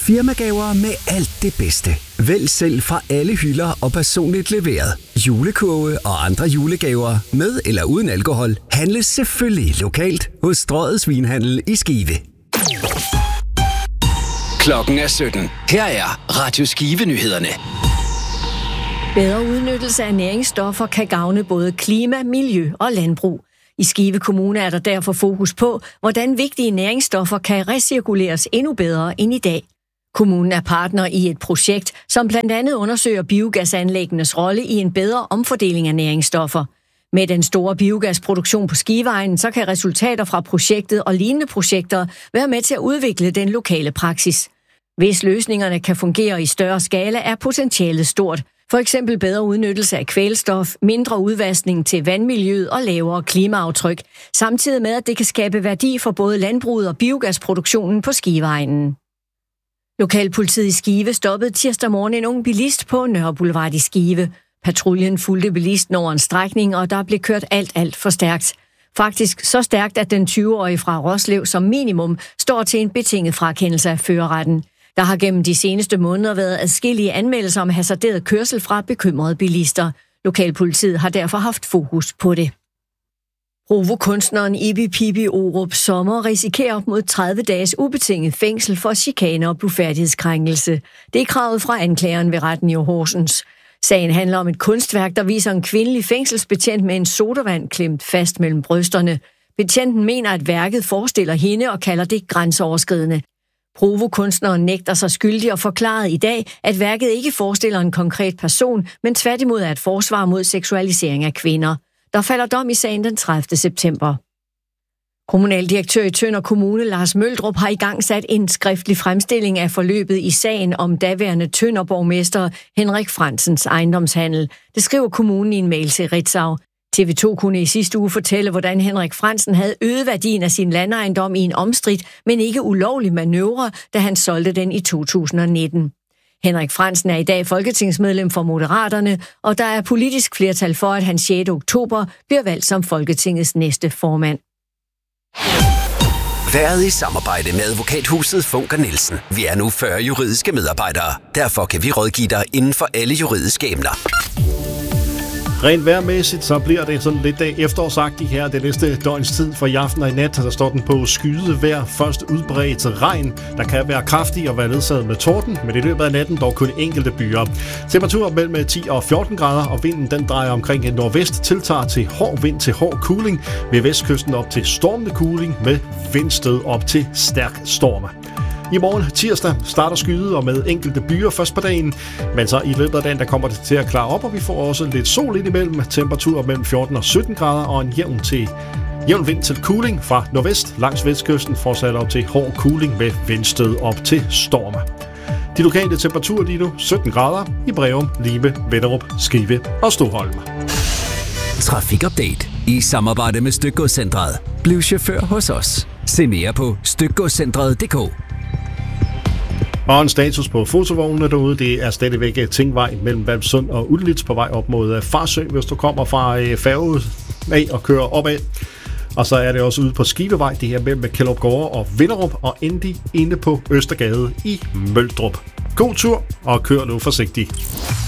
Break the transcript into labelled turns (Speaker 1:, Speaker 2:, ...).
Speaker 1: Firmagaver med alt det bedste. Vælg selv fra alle hylder og personligt leveret. Julekurve og andre julegaver med eller uden alkohol handles selvfølgelig lokalt hos Strøget Svinhandel i Skive.
Speaker 2: Klokken er 17. Her er Radio Skive-nyhederne.
Speaker 3: Bedre udnyttelse af næringsstoffer kan gavne både klima, miljø og landbrug. I Skive Kommune er der derfor fokus på, hvordan vigtige næringsstoffer kan recirkuleres endnu bedre end i dag. Kommunen er partner i et projekt, som blandt andet undersøger biogasanlæggenes rolle i en bedre omfordeling af næringsstoffer. Med den store biogasproduktion på Skiveegnen, så kan resultater fra projektet og lignende projekter være med til at udvikle den lokale praksis. Hvis løsningerne kan fungere i større skala, er potentialet stort. For eksempel bedre udnyttelse af kvælstof, mindre udvaskning til vandmiljøet og lavere klimaaftryk, samtidig med at det kan skabe værdi for både landbruget og biogasproduktionen på Skiveegnen. Lokalpolitiet i Skive stoppede tirsdag morgen en ung bilist på Nørre Boulevard i Skive. Patruljen fulgte bilisten over en strækning, og der blev kørt alt for stærkt. Faktisk så stærkt, at den 20-årige fra Roslev som minimum står til en betinget frakendelse af førerretten. Der har gennem de seneste måneder været adskillige anmeldelser om hasarderet kørsel fra bekymrede bilister. Lokalpolitiet har derfor haft fokus på det. Provokunstneren Ibi Pibi Orup Sommer risikerer op mod 30 dages ubetinget fængsel for chikane og blufærdighedskrænkelse. Det er kravet fra anklageren ved retten i Horsens. Sagen handler om et kunstværk, der viser en kvindelig fængselsbetjent med en sodavand klemt fast mellem brysterne. Betjenten mener, at værket forestiller hende og kalder det grænseoverskridende. Provokunstneren nægter sig skyldig og forklarede i dag, at værket ikke forestiller en konkret person, men tværtimod er et forsvar mod seksualisering af kvinder. Der falder dom i sagen den 30. september. Kommunaldirektør i Tønder Kommune, Lars Møldrup, har igangsat en skriftlig fremstilling af forløbet i sagen om daværende Tønderborgmester Henrik Fransens ejendomshandel. Det skriver kommunen i en mail til Ritzau. TV2 kunne i sidste uge fortælle, hvordan Henrik Fransen havde øget værdien af sin landejendom i en omstridt, men ikke ulovlig manøvre, da han solgte den i 2019. Henrik Fransen er i dag folketingsmedlem for Moderaterne, og der er politisk flertal for, at han 6. oktober bliver valgt som Folketingets næste formand.
Speaker 1: Været i samarbejde med Advokathuset Funker Nielsen. Vi er nu 40 juridiske medarbejdere. Derfor kan vi rådgive dig inden for alle juridiske emner.
Speaker 4: Rent vejrmæssigt, så bliver det sådan lidt efterårsagtigt her det næste døgns tid. For i aften og i nat, der står den på skyet vejr. Først udbredt regn, der kan være kraftig og være ledsaget med torden, men i løbet af natten dog kun enkelte byer. Temperaturer mellem 10 og 14 grader, og vinden den drejer omkring et nordvest, tiltager til hård vind til hård kuling. Ved vestkysten op til stormende kuling med vindstød op til stærk storme. I morgen tirsdag starter skyet og med enkelte byer først på dagen, men så i løbet af dagen der kommer det til at klare op, og vi får også lidt sol ind imellem. Temperaturer mellem 14 og 17 grader og en jævn vind til kuling fra nordvest langs vestkysten, fortsat op til hård kuling med vindstød op til storme. De lokale temperaturer lige nu 17 grader i Breum, Lime, Venderup, Skive og Stoholm.
Speaker 1: Trafikupdate i samarbejde med Stykgodscentret. Bliv chauffør hos os. Se mere på stykgodscentret.dk.
Speaker 4: Og en status på fotovognene derude, det er stadigvæk Tingvej mellem Valmsund og Ullitz på vej op mod Farsø, hvis du kommer fra færge af og kører opad. Og så er det også ude på Skivevej, det her mellem Kjellupgårde og Vinderup, og endelig inde på Østergade i Møldrup. God tur, og kør nu forsigtigt.